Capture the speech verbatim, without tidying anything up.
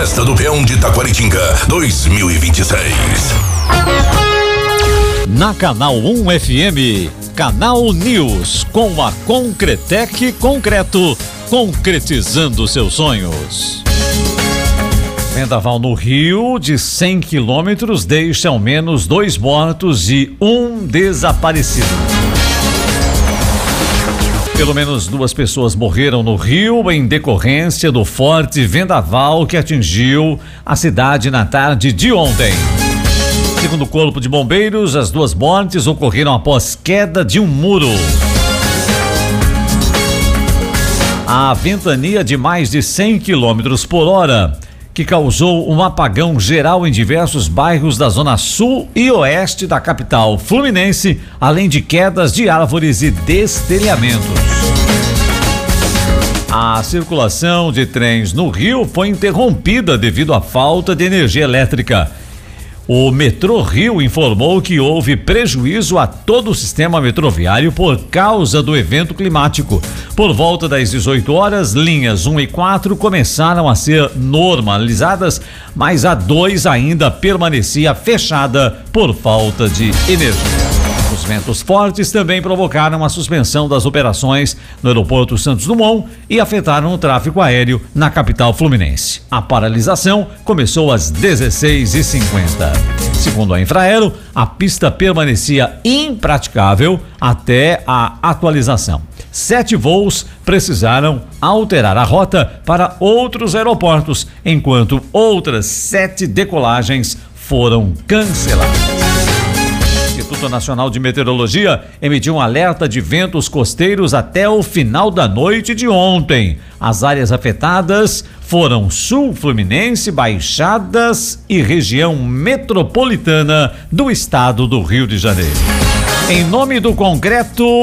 Festa do Peão de Taquaritinga dois mil e vinte e seis. Na Canal um F M, Canal News, com a Concretec Concreto, concretizando seus sonhos. Vendaval no Rio de cem quilômetros deixa ao menos dois mortos e um desaparecido. Pelo menos duas pessoas morreram no Rio em decorrência do forte vendaval que atingiu a cidade na tarde de ontem. Segundo o Corpo de Bombeiros, as duas mortes ocorreram após queda de um muro. A ventania de mais de cem quilômetros por hora, que causou um apagão geral em diversos bairros da zona sul e oeste da capital fluminense, além de quedas de árvores e destelhamentos. A circulação de trens no Rio foi interrompida devido à falta de energia elétrica. O Metrô Rio informou que houve prejuízo a todo o sistema metroviário por causa do evento climático. Por volta das dezoito horas, linhas um e quatro começaram a ser normalizadas, mas a dois ainda permanecia fechada por falta de energia. Os ventos fortes também provocaram a suspensão das operações no aeroporto Santos Dumont e afetaram o tráfego aéreo na capital fluminense. A paralisação começou às dezesseis e cinquenta. Segundo a Infraero, a pista permanecia impraticável até a atualização. Sete voos precisaram alterar a rota para outros aeroportos, enquanto outras sete decolagens foram canceladas. O Instituto Nacional de Meteorologia emitiu um alerta de ventos costeiros até o final da noite de ontem. As áreas afetadas foram Sul Fluminense, Baixadas e região metropolitana do estado do Rio de Janeiro. Em nome do Concreto